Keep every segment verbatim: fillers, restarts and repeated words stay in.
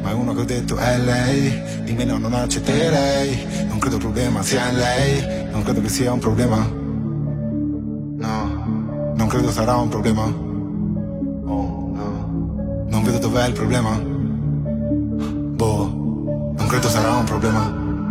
ma è uno che ho detto è lei, di meno non accetterei, non credo il problema sia in lei, non credo che sia un problema, no, non credo sarà un problema, oh no, non vedo dov'è il problema, boh, non credo sarà un problema,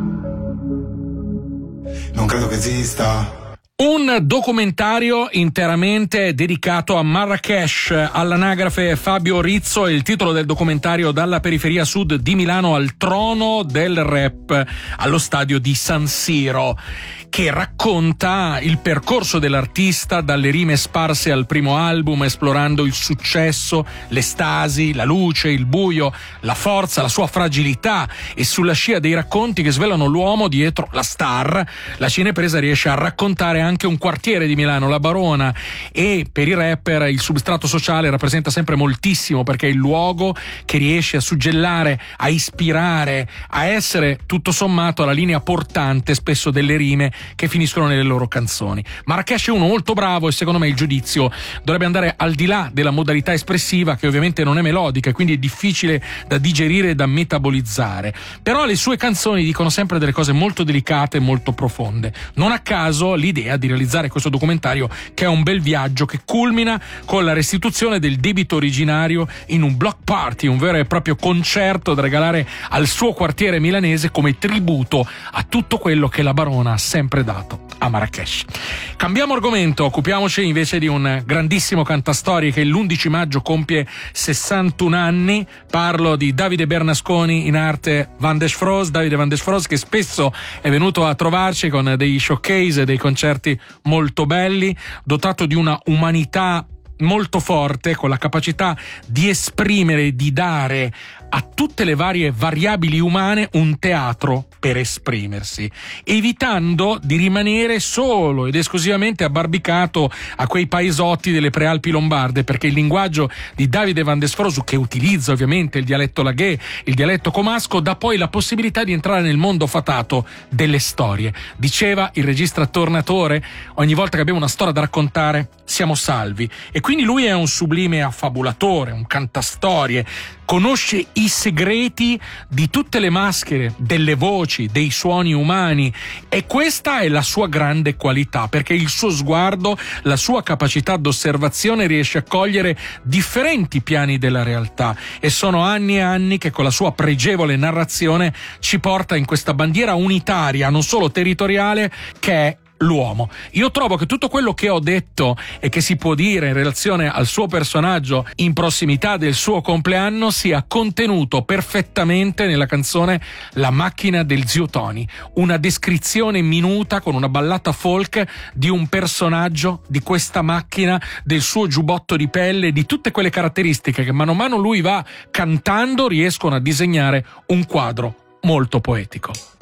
non credo che esista. Un documentario interamente dedicato a Marrakesh, all'anagrafe Fabio Rizzo, è il titolo del documentario Dalla periferia sud di Milano al trono del rap, allo stadio di San Siro, che racconta il percorso dell'artista dalle rime sparse al primo album, esplorando il successo, l'estasi, la luce, il buio, la forza, la sua fragilità, e sulla scia dei racconti che svelano l'uomo dietro la star, la cinepresa riesce a raccontare anche un quartiere di Milano, la Barona, e per i rapper il substrato sociale rappresenta sempre moltissimo, perché è il luogo che riesce a suggellare, a ispirare, a essere tutto sommato la linea portante spesso delle rime che finiscono nelle loro canzoni. Marrakesh è uno molto bravo e secondo me il giudizio dovrebbe andare al di là della modalità espressiva, che ovviamente non è melodica e quindi è difficile da digerire e da metabolizzare, però le sue canzoni dicono sempre delle cose molto delicate e molto profonde. Non a caso l'idea di realizzare questo documentario, che è un bel viaggio che culmina con la restituzione del debito originario in un block party, un vero e proprio concerto da regalare al suo quartiere milanese come tributo a tutto quello che la Barona ha sempre dato a Marrakesh. Cambiamo argomento, occupiamoci invece di un grandissimo cantastorie che l'undici maggio compie sessantuno anni. Parlo di Davide Bernasconi, in arte Van der Froes, Davide Van der Froes, che spesso è venuto a trovarci con dei showcase e dei concerti molto belli, dotato di una umanità molto forte, con la capacità di esprimere, di dare a tutte le varie variabili umane un teatro per esprimersi, evitando di rimanere solo ed esclusivamente abbarbicato a quei paesotti delle prealpi lombarde, perché il linguaggio di Davide Van der Froes, che utilizza ovviamente il dialetto laghè, il dialetto comasco, dà poi la possibilità di entrare nel mondo fatato delle storie. Diceva il regista Tornatore: ogni volta che abbiamo una storia da raccontare siamo salvi. E quindi lui è un sublime affabulatore, un cantastorie, conosce i segreti di tutte le maschere, delle voci, dei suoni umani, e questa è la sua grande qualità, perché il suo sguardo, la sua capacità d'osservazione riesce a cogliere differenti piani della realtà, e sono anni e anni che con la sua pregevole narrazione ci porta in questa bandiera unitaria, non solo territoriale, che è l'uomo. Io trovo che tutto quello che ho detto e che si può dire in relazione al suo personaggio in prossimità del suo compleanno sia contenuto perfettamente nella canzone La macchina del zio Tony, una descrizione minuta con una ballata folk di un personaggio, di questa macchina, del suo giubbotto di pelle, di tutte quelle caratteristiche che mano a mano lui va cantando riescono a disegnare un quadro molto poetico.